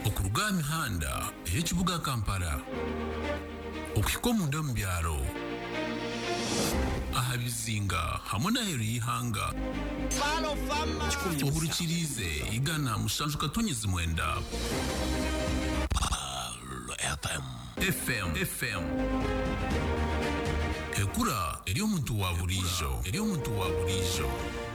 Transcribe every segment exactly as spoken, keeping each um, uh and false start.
okuruga mihanda y'ekibuga Kampala okuhika omunda mu byaro aha bizinga hamwe n'aheeru y'ihanga ohurikirize igana musanju katonyezi mwenda F M F M ekura eri omuntu wa burijo eri omuntu wa burijo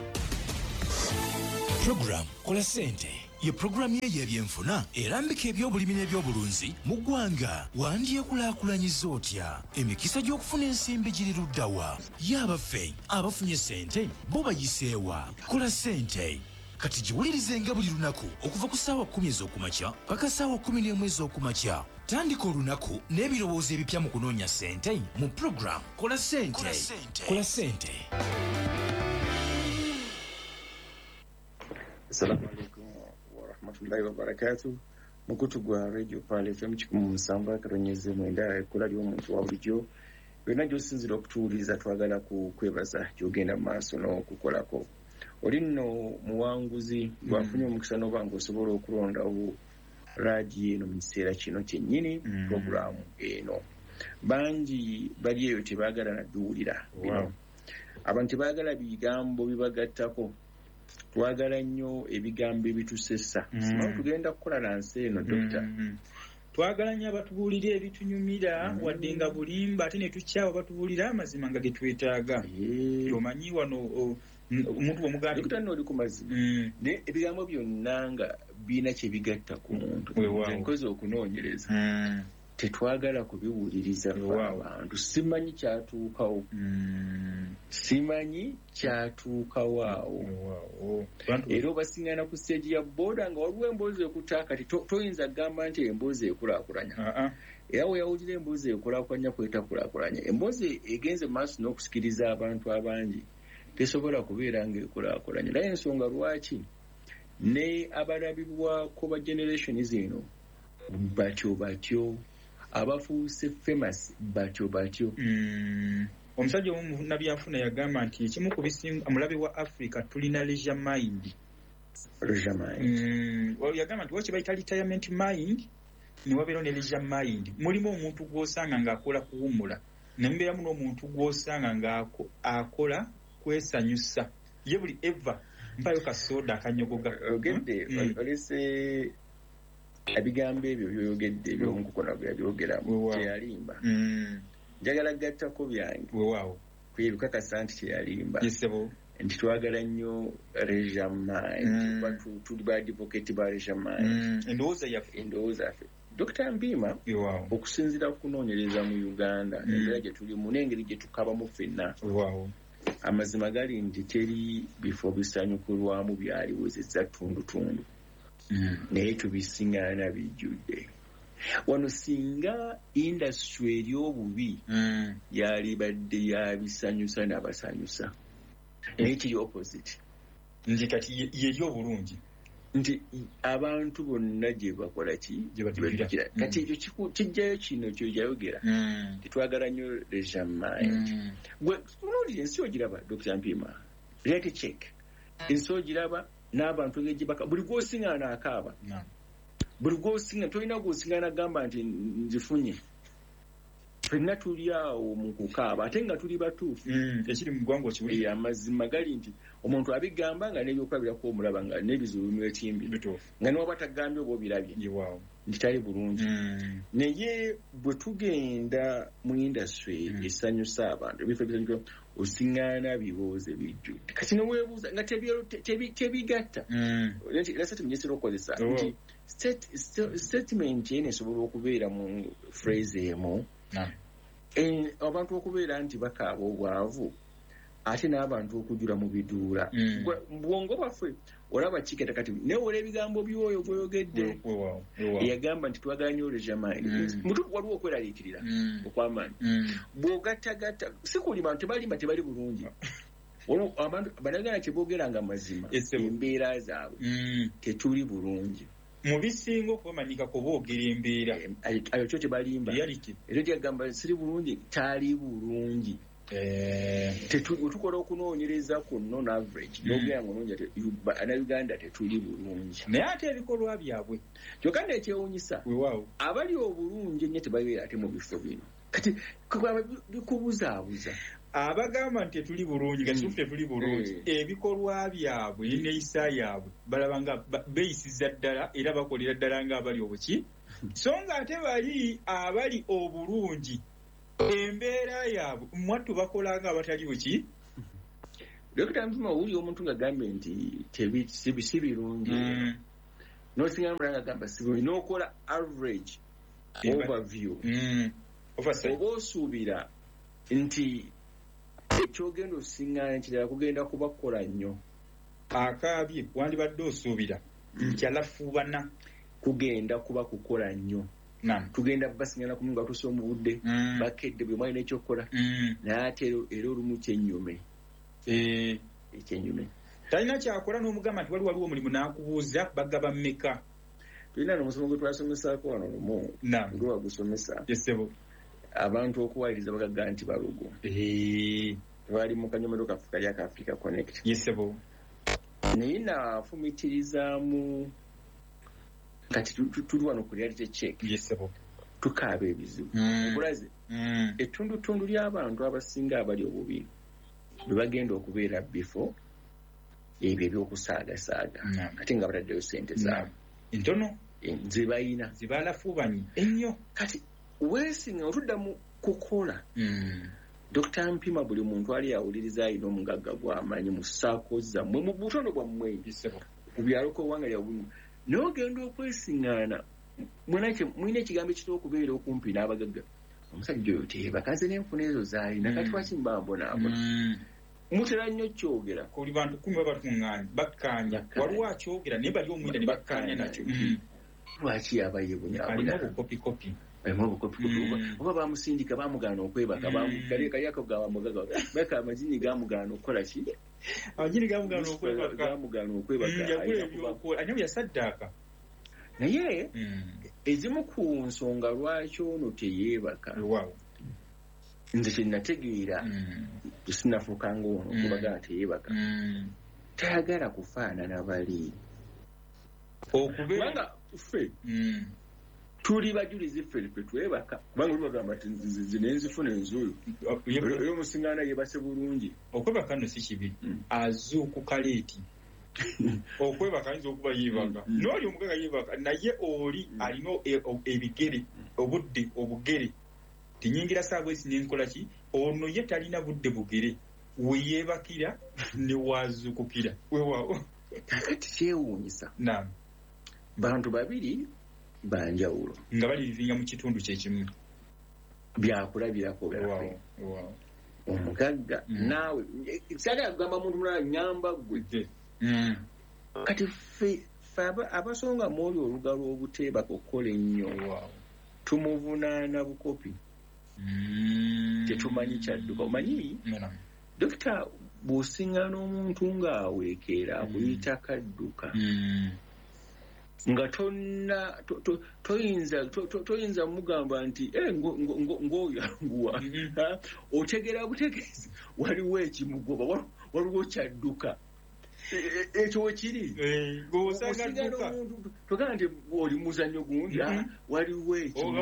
Program Kola Sente ye programu ye y'ebyenfuna erambika eby'obulimi n'ebyobulunzi mu ggwanga wandyekulaakulanyiza otya emikisa gy'okufuna ensimbi giri luddawa y'abaffe abafunye sente bo bayiseewa Kola Sente kati giwulirize nga buli lunaku okuva ku ssaawa kkumi ez'okumakya paka ssaawa kkumi n'emu ez'okumakya tandika olunaku n'ebirowoozo ebipya mu kunoonya sente mu programu Kola Sente Kola Sente. Assalamu alaikum wa rahmatullahi wa barakatuh. Mukutu gwa Radio Pale F M kikumu musamba katonyeze mwenda ekula ly'omuntu wa bulijjo byonna gy'osinzira okutuwuliriza twagala ku kwebaza gy'ogenda mu maaso n'okukolako. Oli nno muwanguzi gwafunye omukisa n'oba ng'osobola okulondawo raadiyo eno mu kiseera kino kyennyini puroguramu eno. Bangi bali eyo tebaagala nadduwulira bino. Abantu tebaagala bigambo bibagattako. Twagala nnyo ebigambo ebitusessa. Simanyi tugenda kukola lansi eno dokita. Twagala nnyo abatubuulira ebitunyumira wadde nga bulimba ate ne tukyawa batubuulira amazima nga ge twetaaga. Omanyi wano omuntu omuganda dokita n'oli ku mazima. Ne ebigambo byonna nga biina kye bigatta ku muntu. Nkoze okunoonyereza. Tetwagala kubiwuliriza abantu. Simanyi kyatuukawo. Simanyi kyatuukawo awo. Era obasiŋŋaana ku stage ya booda nga waliwo emboozi ekutta kati toyinza kugamba nti emboozi ekulaakulanya. Era we yawulira emboozi ekulaakulanya kwetakulaakulanya. Emboozi egenze mu maaso n'okusikiriza abantu abangi tesobola kubeera ng'ekulaakulanya. Naye ensonga lwaki ne abalabibwako ba generation zino batyo batyo abafuuse famous batyo batyo. Omusajja omu nabyanfuna yagamba nti ekimu ku bisinga omulabe wa Africa tulina leisure mind. Leisure mind. Well, yagamba nti wakiba bayita retirement mind ne wabeera ne leisure mind. Mulimu omuntu gw'osanga ng'akola kuwummula ne mubeeramu n'omuntu gw'osanga ng'akola kwesanyusa. Ye buli eva mpayo kasoda akanyogoga. Ogedde olese ebigambo ebyo by'oyogedde eby'omukukona bwe yabyogeramu teyalimba. Njagala gattako byange weewaawo kwebikakasa nti teyalimba yesebo nti twagala nnyo leisure mind. Tuli ba advocate ba leisure mind. Endowooza yaffe endowooza yaffe Dokita Mpiima okusinziira ku kunoonyereza mu Uganda embeera gye tulimu n'engeri gye tukabamu ffenna amazima gali nti teri bifo bisanyukulwamu byaliwezezza ttundutundu. Naye tubisiŋŋaana bijjudde. Wano singa industry eri obubi yalibadde yabisanyusa n'abasanyusa. Naye kiri opposite. Nti kati yeri obulungi. Nti abantu bonna gye bakola ki gye batukira. Kati ekyo kijjayo kino kyo yayogera. Tetwagala nnyo leisure mind. Gwe tunuulira ensi ogiraba Dokita Mpiima. Reality check. Ensi ogiraba n'abantu ng'egibaka buli gw'osiŋŋaana akaaba. Buli gw'osiŋŋaana tolina gw'osiŋŋaana gamba nti nzifunye. Ffenna tuli awo mu kukaaba ate nga tuli batuufu. Ekiri mu ggwanga okiwulira. Amazima gali nti omuntu abigamba nga n'ebyokulabirako omulaba nga n'ebizibu bimwetimbi. Nga n'oba tagambye oba obirabye. Nti tali bulungi. Naye bwe tugenda mu industry esanyusa abantu ebifo ebisanyusa osiŋŋaana bibuuze bijjudde. Kati neweebuuza nga tebigatta. Era tunyesera okukozesa nti statement eno esobola okubeera mu phrase emu. Abantu okubeera nti bakaaba obwavu ate n'abantu okujula mu biduula. Bwongo bwaffe olaba kiketa kati newola ebigambo by'oyo gw'oyogedde eyagamba nti twagala nnyo leisure mind. Mutuufu waliwo okweraliikirira okw'amaanyi. Bw'ogattagatta si kulima tebalimba tebali bulungi. Abantu banagana kye boogeranga mazima embeera zaabwe tetuli bulungi. Mu bisinga okwemanyika ku boogera embeera ayo kyo tebalimba. Era gyagamba siri bulungi tali bulungi. tetukola okunoonyereza ku non average n'ogenda ngononja Uganda tetuli bulungi naye ate ebikolwa byabwe kyokka nekyewuunyisa abali obulungi ennyo tebabeera ate mu bifo bino kati bikubuzaabuza abagamba nti tetuli bulungi nga kituufu tetuli bulungi ebikolwa byabwe n'enneeyisa yaabwe balaba nga beeyisiza ddala era bakolera ddala ng'abali obuki so nga ate bali abali obulungi embeera yaabwe mwattu bakola nga abatali buki Dokita Mpima owulira omuntu ng'agambye nti si birungi n'osinga mulala ng'agamba si birungi n'okola average overview oba osuubira nti ekyogenda osiŋŋaana kirala kugenda kubakola nnyo akaabye wandibadde osuubira nti alafuubana kugenda kuba kukola nnyo tugenda basiŋŋaana ku muntu nga tusse mu budde bakedde bwe mwalina ekyokukola naye ate era olumu kyennyume ekyennyume talina kyakola n'omugamba nti wali waliwo omulimu n'akubuuza bagaba mmeka tulina n'omusomo gwe twasomesaako wano lumu gwe wagusomesa yesebo abantu okuwaliriza bagaga nti balugo bali mu kanyomero kaffe kali aka Africa Connect yesebo naye nafumitirizaamu kati tuli wano ku reality check yesebo tukaaba ebizibu okulaze ettundutundu ly'abantu abasinga abali obubi bwe bagenda okubeera bifo ebyo ebyokusaagasaaga ate nga bataddeyo sente zaabwe entono ze bayina zibalafuubanye ennyo kati weesinga otudda mu kukola Dokita Mpima buli muntu ali awuliriza alina omugagga gw'amanyi mu ssaako zammwe mu butono bwammwe ku byalo k'owanga lyabumu n'ogenda okwesiŋŋaana mulina ekigambo ekitera okubeera okumpi n'abagagga omusajja oyo teebakaze n'enfuna ezo zaalina kati lwaki mbambonaabona mutera nnyo kyogera kuli bantu kumi baba batuŋŋaanya bakkaanya waliwo akyogera naye bali omwenda ne bakkaanya nakyo lwaki yaba yeebonyaabona alina obukopikopi alina obukopikopi oba bamusindika bamugaana okwebaka kali kali akagamba mugagga baka amagini gamugaana okukola ki amagini gamugaana okwebaka gamugaana okwebaka anyabya yasaddaaka naye ezimu ku nsonga lwaki ono teyeebaka nze kyenategeera sinafuuka ng'ono okubagala teyeebaka tayagala kufaanana bali okubanga ffe tuli bajulizi ffe ffe twebaka kubanga oli bagamba nti zino enzifuna enzuuyo era omusiŋŋaana yeebase bulungi okwebaka nno si kibi azuukuka leeti okwebaka ayinza okuba yeebaka n'oli omugaga yeebaka naye oli alina ebigere obudde obugere tinyingira saabwesi nenkola ki ono ye talina budde bugere weyeebakira ne wazuukukira weewaawo kakati kyewuunyisa naam bantu babiri banjawulo nga balirivinga mu kitundu kyekimu byakulabirako byafe omugagga naawe kyagala kugamba muntu mulala nyamba gwe kati ffe abasonga mwoli olugalo obuteebaka okukola ennyo tumuvunaana bukopi tetumanyi kyadduka omanyi dokita bw'osiŋŋaana omuntu ng'aweekeera akuyita kadduka nga tonna toyinza toyinza mugamba nti ng'oyo anguwa otegera butegeezi waliwo ekimugoba waliwo kyadduka ekyo wekiri togamba nti oli muzannyo gundi waliwo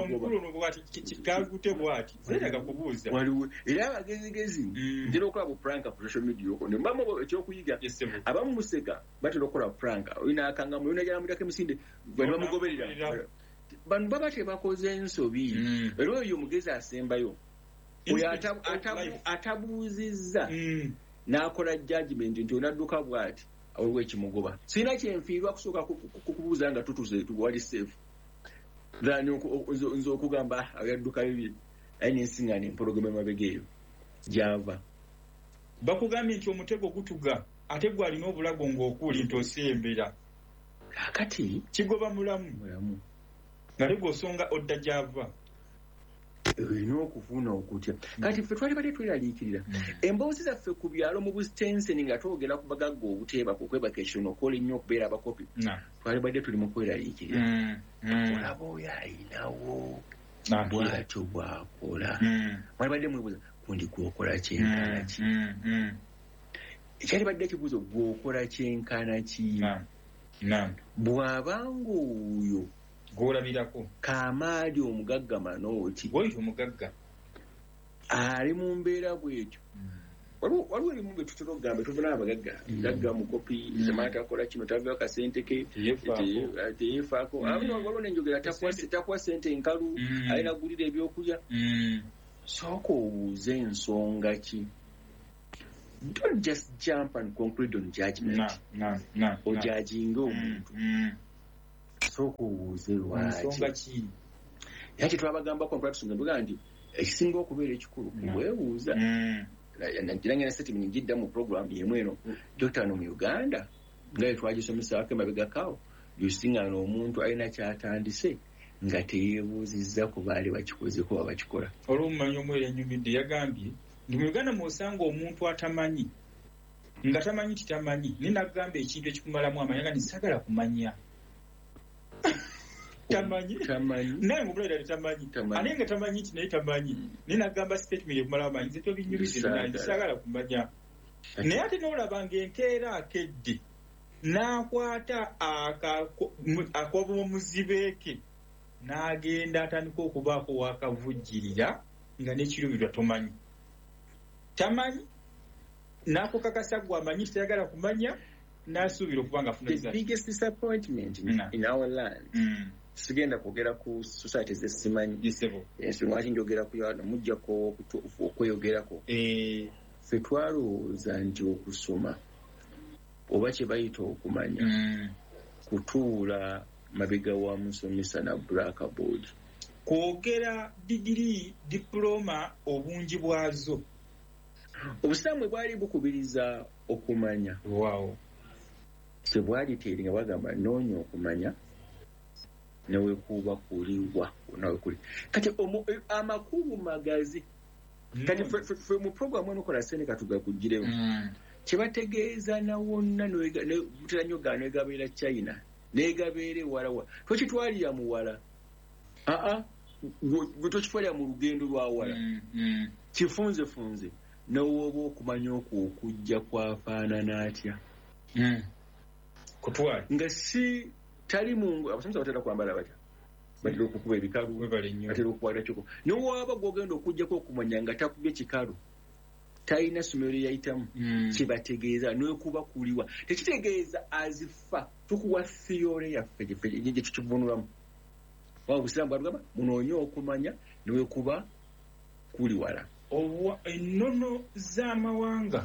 ekimugoba era abagezigezi ntera okukola bupuranka ku social media okwo nembamu ekyokuyiga abamu museka batera okukola puranka olinakangamu olinajalamudako emisinde bani bamugoberera bano baba tebakoze ensobi era oyo omugezi asembayo oyo atabuuzizza n'akola judgment nti onadduka bw'ati waliwo ekimugoba sirina kyenfiirwa kusooka kukubuuza nga tutuze wali safe than nze okugamba yadduka bibiri aye nensiŋŋaana empologoma emabega eyo gyava bakugambye nti omutego gutuga ate gwe alina obulago ng'okuuli nti osembera kakati kigoba mulamu mulamu nale gw'osonga odda gyava olina okufuna okutya kati ffe twali badde tweraliikirira emboozi zaffe ku byalo mu bustenseni nga twogera ku bagagga obuteebaka okwebaka ekitono okola ennyo okubeera abakopi twali badde tuli mu kweraliikirira olaba oyo ayinawo bwatyo bwakola mwali badde mwebuuza kundi gwokola kyenkana ki ekyalibadde ekibuuzo gwokola kyenkana ki bw'abanga oyo gwolabirako Kamaali omugagga Manooti bw'oyita omugagga ali mu mbeera bw'etyo waliwo ebimu bye tutera okugamba tubona abagagga gagga mukopi semana takola kino taveo kasente ke teyefaako waliwo nenjogera takuwa sente enkalu alina gulira ebyokulya sooka owuuze ensonga ki. Don't just jump and conclude on judgment ojajinga omuntu sooka owuuze lwaki era kyetwabagambako mpulatusonga tugaa nti ekisinga okubeera ekikulu kubwebuuza ngira ngena statement njidda mu program yemu eno Doctor no mu Uganda nga twagisomesako emabegakawo yusinga omuntu alina kyatandise nga teyeebuuzizza ku baali bakikozeko oba bakikola. Olw'omumanyi omwere enyumidde yagambye ndi mu Uganda mwosanga omuntu atamanyi nga tamanyi titamanyi ninagamba ekintu ekikumalamu amanya nga nisagala kumanya tamanyi tamanyi naye ng'omulala tamanyi ane nga tamanyi nti naye tamanyi ninagamba statement ekumala amanyi nze tobinyumize nisagala kumanya naye ate n'olabanga enkeera akedde n'akwata akoba omuzibeeke n'agenda atandika okubaako wakavujjirira nga n'ekiruubirirwa tomanyi tamanyi n'akukakasa gwe amanyi tayagala kumanya n'asuubira okuba nga afuna the biggest disappointment in, in our land mm. sigenda kwogera ku society zesimanyi lwaki njogera kuyana mujjako okweyogerako ffe twalowooza nti okusoma oba kye bayita okumanya kutuula mabega wa musomesa na blackboard kwogera digiri diploma obungi bwazo. Obusiraamu bwali bukubiriza okumanya wow tebwali teri nga bagamba noonya okumanya newe kuba kuliwa nawe kuli kati amakulu magazi kati ffe mu program eno kola sene katuga kugirewo kyebategeeza nawonna muteranyogano egabeera China negabeere walawa twekitwalira mu wala aa gwe twekitwalira mu lugendo lwa wala kifunze funze n'owoba okumanya okwo okujja kwafaanana atya kutwala nga si tali mungu abasomesa batera kwambala batya batera okukuba ebikalu batera okukwata kyoko n'owaaba gw'ogenda okujjako okumanya nga takubye kikalu talina somero yayitamu kibategeeza n'okuba kuliwa tekitegeeza azifa tukuwa theory yaffe gye tukivunulamu waba obusiraamu bwatugamba munoonye okumanya niwekuba kuli wala. Ennono z'amawanga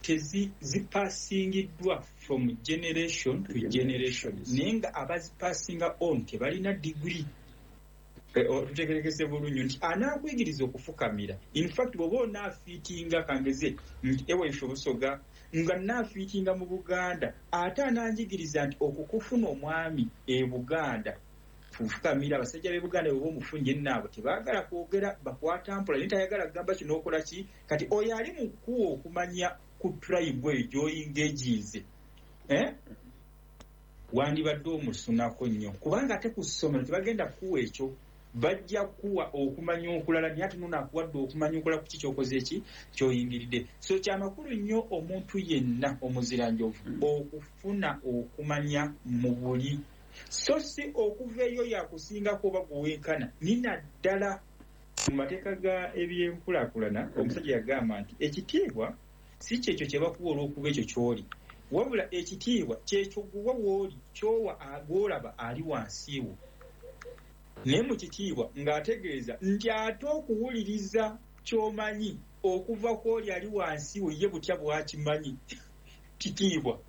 tezipasingiddwa from generation to generation naye nga abazipasinga on tebalina digiri tutegerekese bulungi nti anaakuyigiriza okufukamira in fact bw'oba onaafiitinga kangeze nti ewaife obusoga nga naafiitinga mu Buganda ate ananjigiriza nti okukufuna omwami e Buganda fufukamira abasajja b'e Buganda bwe bomufunye naabo tebaagala kwogera bakwata mpola naye tayagala kugamba kino okola ki kati oyo ali mu kkuwa okumanya ku tribe eyo gy'oyinga egiize eh? wandibadde omusunako nnyo kubanga ate ku ssomero tebagenda kuwa ekyo bajja kuwa okumanya okulala naye ate nonaakuwadde okumanya okola ku ki kyokoze eki kyoyingiridde so kyamakulu nnyo omuntu yenna omuziranjovu okufuna okumanya mu buli so si okuva eyo yakusingako oba guwenkana nina ddala mu mateeka ga ebyenkulaakulana omusajja yagamba nti ekitiibwa si kyekyo kye bakuwa olw'okuba ekyo ky'oli wabula ekitiibwa kyekyo guwa w'oli kyowa agolaba ali wansiiwo naye mu kitiibwa ng'ategeeza nti ate okuwuliriza ky'omanyi okuva kw'oli ali wansiiwo ye butya bwakimanyi kitiibwa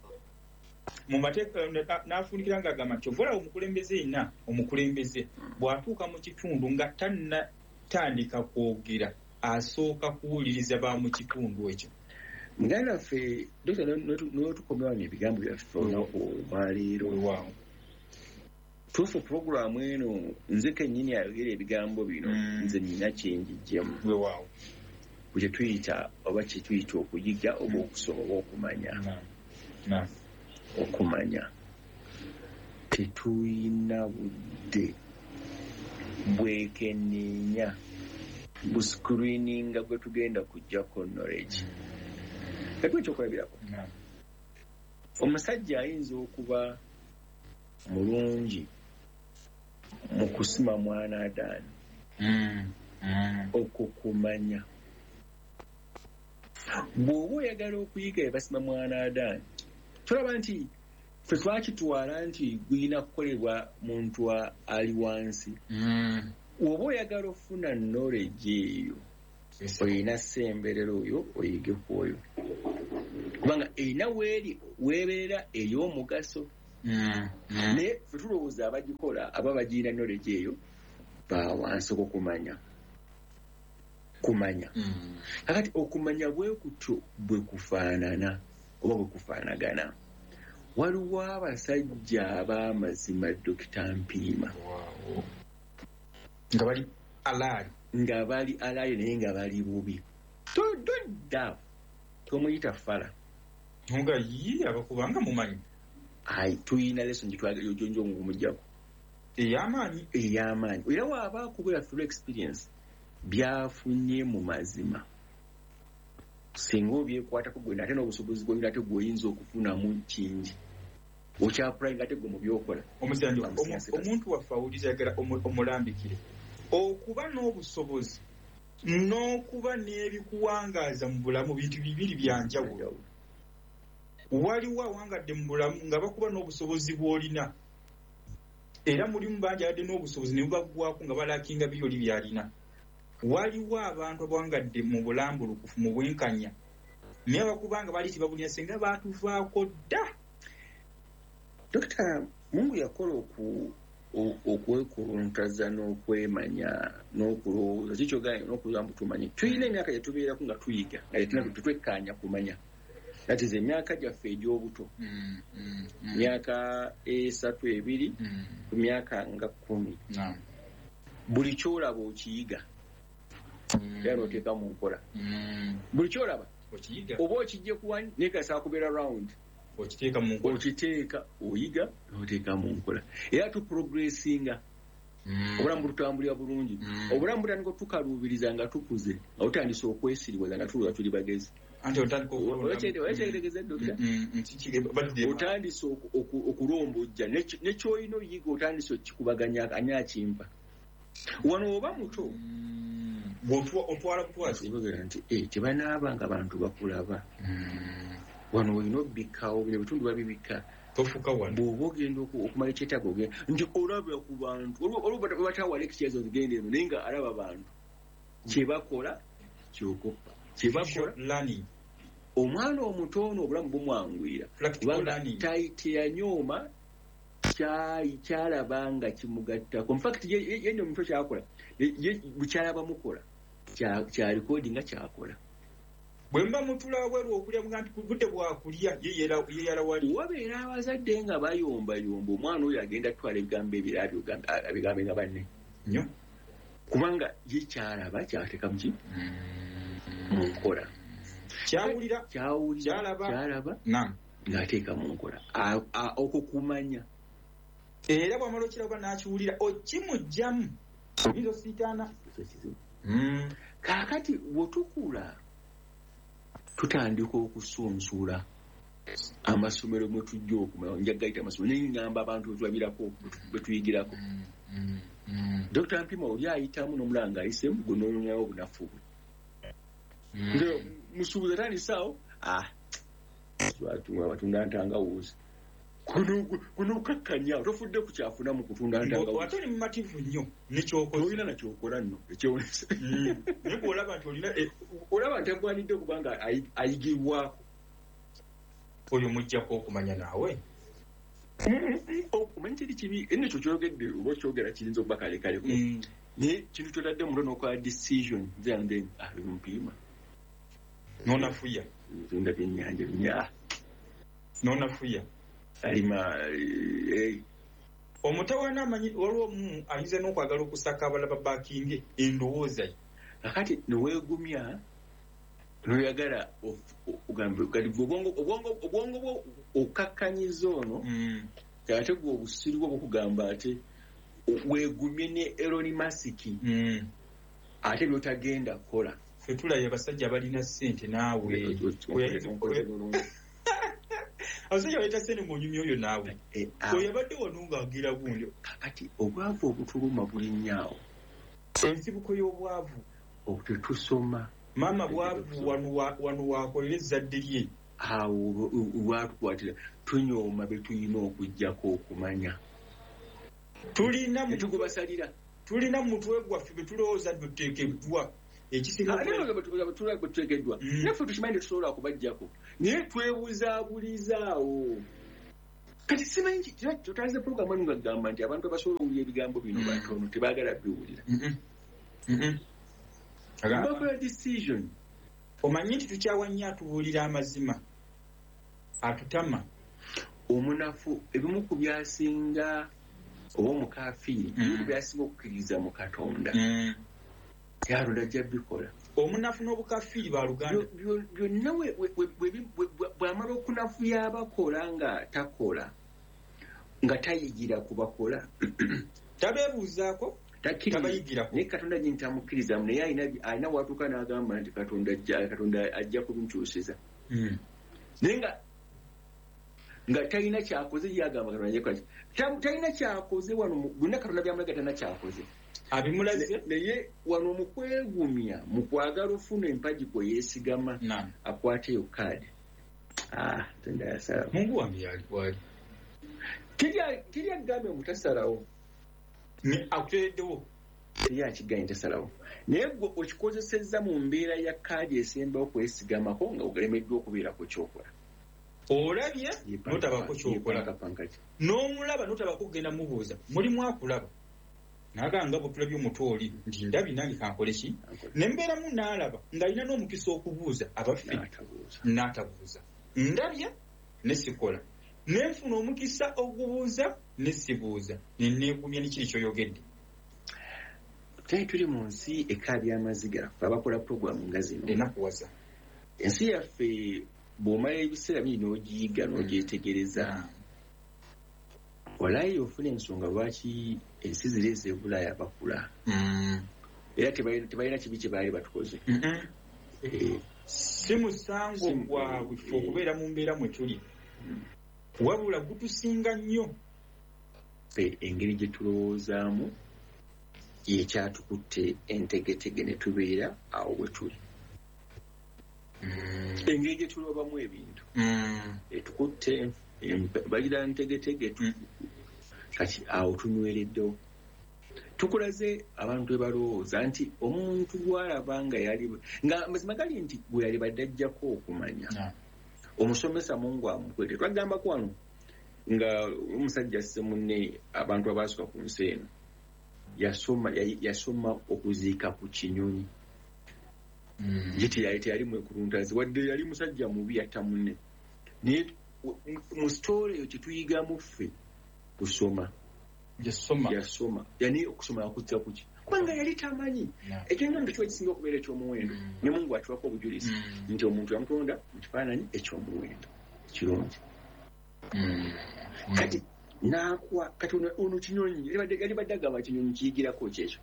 mu mateeka n'afunikira ng'agamba nti ovola omukulembeze yenna omukulembeze bw'atuuka mu kitundu nga tannatandika kwogera asooka kuwuliriza ba mu kitundu ekyo. Muganda ffe dokita n'otukomyawo ebigambo byaffe olunaku olwaleero tuufu puroguramu eno nze kennyini ayogera ebigambo bino nze nina kyenjijjemu ku kye tuyita oba kye tuyita okuyiga oba okusoma oba okumanya okumanya tetuyina budde bwekenneenya buscreeninga gwe tugenda kujjako knowledge kati ekyokulabirako omusajja ayinza okuba mulungi mu kusima mwanadaani okukumanya bw'oba oyagala okuyiga ebasima mwanadaani tulaba nti ffe twakitwala nti gulina kukolebwa muntu ali wansi oba oyagala ofuna knowledge eyo olina semberero oyo oyige ku oyo kubanga erina weeri weebeera ey'omugaso naye ffe tulowooza abagikola aba bagirina knowledge eyo bawansi okukumanya kumanya kakati okumanya bwe kutyo bwe kufaanana oba bwe kufaanagana waliwo abasajja ab'amazima Dokita Mpiima nga bali alaali nga bali alaali naye nga bali bubi todda tomuyita fala nga yii abakubanga mumanyi ayi tuyina leso gitwajonjo omujjako ey'amaanyi ey'amaanyi era waaba akubira through experience byafunye mu mazima singa obyekwatako gwe ate n'obusobozi bwolina ate gweoyinza okufunamu kingi okyapulainga ate gwe mu byokola omusajja omuntu waffe awuliriza ayagala omulambikire okuba n'obusobozi n'okuba n'ebikuwangaaza mu bulamu bintu bibiri byanjawulo waliwo awangadde mu bulamu nga bakuba n'obusobozi bw'olina era mulimu bangi abadde n'obusobozi ne bubaggwako nga balakinga byoli byalina waliwo abantu abawangadde mu bulambulukufu mu bwenkanya naye abakubanga bali tibabulina senga baatuvaako dda Dokita Mungu yakola oku okwekuluntaza n'okwemanya n'okulowooza kikyoganya n'okuzambu tumanyi tuyina emyaka gye tubeerako nga tuyiga nga tetwekkanya kumanya that is emyaka gyaffe egy'obuto myaka esatu ebiri ku myaka nga kkumi buli kyolaba okiyiga era n'oteeka mu nkola buli kyolaba oba okijje kuwani naye kasaa kubeera round okiteeka mu nkola okiteeka oyiga n'oteeka mu nkola era tuprogressinga obulamu bututambulira bulungi obulamu butandika tukaluubiriza nga tukuze nga tutandise okwesiriwaza nga tulwa tuli bagezi okyetegereza Dokita otandise okulombojja nekyolina oyiga otandise okikubaganya ani akimpa wano oba muto otwala butwazibogera nti tebanaaba nga bantu bakulaba wano olina obbikawo bino bitundu babibika tofuka wano bw'oba ogenda okumala ekyetaago ogenda nti olaba ku bantu olwo batawala ekikyazo zigenda eno naye nga alaba bantu kyebakola kyokoppa kyebakola learning omwana omutono obulamu bumwangwira kubanga teyanyooma kyalaba kimugattako infact yenna omuntu kyakola bukyalaba mukola kyalikodinga kyakola bwe mba mutula wabweru okulya nti budde bwakulya yeyala wali wabeera abazadde nga bayombayomba omwana oyo agenda tutwala ebigambo ebigambo nga banne nnyo kubanga ye kyalaba kyateeka muki mu nkola kyawulira kyalaba ng'ateeka mu nkola okwo kumanya era bw'amala okiraba n'akiwulira okimugjamu oyinza osiitaana kaakati bwetukula tutandika okusunsula amasomero mwe tujja okumanya nja gayita amasomero naye ngamba abantu betulabirako betuyigirako Dokita Mpiima oli ayitamu n'omulanga ayisemu gwe n'onyonyawo obunafu bwe nze musuubuza tandisaawo batunda ntangawuuzi kuno kukakkanya tofudde ku kyafuna mu kutunda ntangawuuzi ate oli mumativu nnyo nekyokoze olina nakyokola nno ekyewonesa naye bw'olaba nti olina olaba nti agwanidde okubanga ayigibwako oyo mujjako okumanya naawe omanyi kiri kibi eno ekyo kyogedde oba kyogera kirinza okuba kalekaleko naye kintu kyotadde mulo n'okola decision then then Mpiima nonafuya tunda byennyanja binya nonafuya alima omutawaana amanyi waliwo omu ayinza n'okwagala okusaka abalaba bakinge endowooza ye kakati neweegumya noyagala obwongo bwo okakkanyiza ono ate gwe obusiru bwo bukugamba ate weegumye ne Elon Musk ate byotagenda kukola ffe tulabye abasajja balina ssente naawe abasajja baleta ssente ng'onyumya oyo naawe oyo abadde wano ng'agira gundi kakati obwavu obutuluma buli nnyawo ensibuko y'obwavu obutetusoma maama bwavu wano wakolera ezzadde lye awo lwatukwatira tunyooma be tulina okuggyako okumanya tulina tugubasalira tulina mu mutwe gwaffe be tulowooza tuteekeddwa ekisingateekeddwa naffe tukimanyi tetusobola kubajjako naye twebuzaabulizaawo kati simanyi totalize puroguramu enu nga gamba nti abantu abasobola owulira ebigambo bino batono tebaagala biwulira bakola decision omanyi nti tukyawa nnyo atubuulira amazima atutama omunafu ebimu ku byasinga oba omukafiiri ebimu byasinga okukkiriza mu Katonda Katonda ajja bikola omunafu n'obukafiiri ba Luganda byonna bw'amala okunafuya abakola nga takola nga tayigira kubakola tabeebuuzaako naye Katonda nyini tamukkirizamu naye alina watuuka n'agamba nti Katonda ajja kubinkyusiza naye nga nga talina kyakoze yagamba Katonda talina kyakoze wano byonna Katonda byamulaga talina kyakoze abimulaze naye wano mu kwegumya mu kwagala ofuna empagi kwe yeesigama akwateyo kaadi mungu wange yali wali teri agambe mutasalawo akutereddewo teri akiganye tasalawo naye gwe okikozesezza mu mbeera ya kaadi esembawo kwesigamako nga ogalemeddwa okubeerako kyokola olabye notabako kyokola n'omulaba notabako kugenda mubuuza mulimu akulaba naganga bwetulabye omutooli nti ndabi nange kankole ki nembeeramu n'alaba ng'alina n'omukisa okubuuza abaffe n'atabuuza ndabye nesikola nenfuna omukisa okubuuza nesibuuza neneegumya nekiri kyoyogedde tuli tuli mu nsi ekaadi y'amaziga ffe abakola puroguramu nga zino enakuwaza ensi yaffe bw'omala ebiseera bingi n'ogiyiga n'ogyetegereza olayo ofuna ensonga lwaki ensi ziri ez'ebulaaya bakula era tebalina kibi kye baali batukoze si musango gwabwe ffe okubeera mu mbeera mwe tuli wabula gutusinga nnyo engeri gye tulowoozaamu yekyatukutte entegetege ne tubeera awo bwe tuli engeri gye tuloobamu ebintu etukutte bagira ntegetege kati awo tunywereddewo tukulaze abantu bwe balowooza nti omuntu gwalaba nga yali nga mazima gali nti gwe yali badde ajjako okumanya omusomesa mungu amukwete twagambako wano nga omusajja asse munne abantu abaasuka ku nsi eno yasoma yasoma okuziika ku kinyonyi giti yali teyali mwekuluntazi wadde yali musajja mubi yatta munne naye mu story eyo kyetuyigamu ffe kusoma yasoma yasoma yani okusoma yakuzza kuki kubanga yali tamanyi ekyo nga kiba kisinga okubeera ekyomuwendo ne mungu atuwako obujulizi nti omuntu yamutonda mu kifaananyi ekyomuwendo kirungi kati nakwa kati ono kinyonyi yali badde agamba kinyonyi kiyigirako kyekyo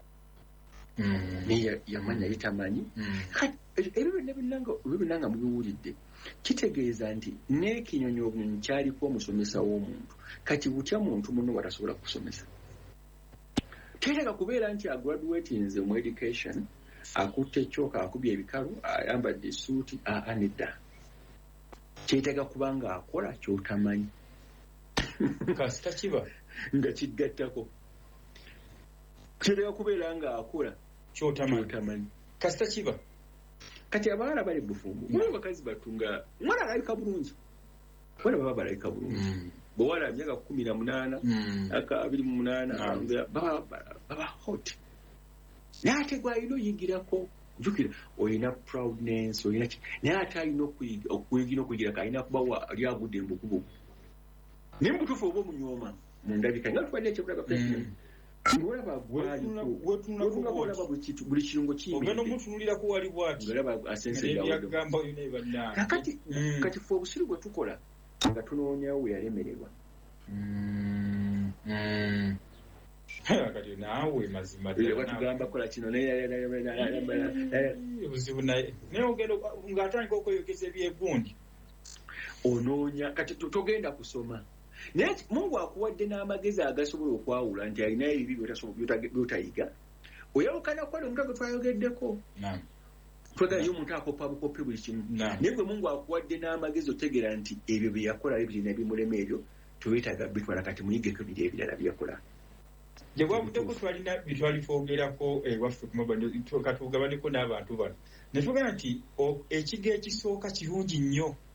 naye yamanya yali tamanyi ebyo byonna nga mubiwulidde kitegeeza nti n'ekinyonyi obunyonyi kyaliko omusomesa w'omuntu kati butya muntu muno watasobola kusomesa teeteka kubeera nti agraduatinze mu education akutte ekyoka akubye ebikalu ayambadde essuuti aanedda kyetega kuba nga akola kyotamanyi kasita kiba nga kigattako kyetega kubeera nga akola kyotamanyi kasita kiba kati abawala bali bufumbo mulimu bakazi batunga mwana alayika bulungi bwana baba balayika bulungi bwewala myaka kumi na munaana aka abiri mu munaana baba hot naye ate gwalina oyigirako jukira olina proudness olina naye ate alina okuyigira okuyigirako alina kuba lyagudde embugubugu naye mubutuufu oba omunyooma mundabika nga tufadde ekyekulaga president ngolaba gwaliolaba buli kirungo kiyimogenda wali bwati kakati kati fe obusiru bwe tukola nga tunoonyawo we yalemererwa kati naawe mazima batugamba kola kino buzibu naye naye ogenda ng'atandika okweyogeza ebyegundi onoonya kati togenda kusoma naye Mungu akuwadde n'amagezi agasobola okwawula nti alinayo ebibi by'otayiga oyawukana kukola omuntu gwe twayogeddeko twagalayo omuntu akopa bukopi buli kimu naye gwe Mungu akuwadde n'amagezi otegeera nti ebyo bye yakola birina bimulema ebyo teweetaaga bitwala kati muyigeko biri ebirala byakola gye bwavuddeko twalina byetwalifoogerako ewaffe katugabaneko n'abantu bano ne tugamba nti ekigo ekisooka kirungi nnyo